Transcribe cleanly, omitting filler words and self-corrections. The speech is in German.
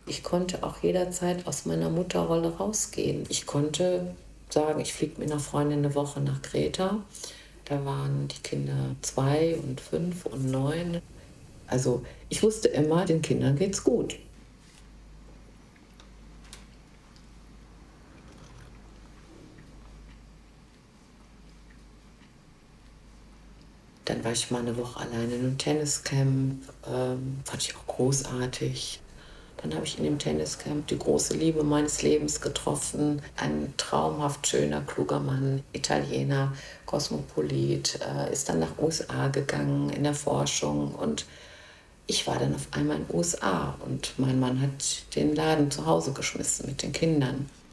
Ich konnte auch jederzeit aus meiner Mutterrolle rausgehen. Ich konnte sagen, ich fliege mit einer Freundin eine Woche nach Kreta. Da waren die Kinder 2 und 5 und 9. Also, ich wusste immer, den Kindern geht's gut. Dann war ich mal eine Woche alleine in 'nem Tenniscamp, fand ich auch großartig. Dann habe ich in dem Tenniscamp die große Liebe meines Lebens getroffen. Ein traumhaft schöner, kluger Mann, Italiener, Kosmopolit, ist dann nach USA gegangen in der Forschung und ich war dann auf einmal in USA und mein Mann hat den Laden zu Hause geschmissen mit den Kindern.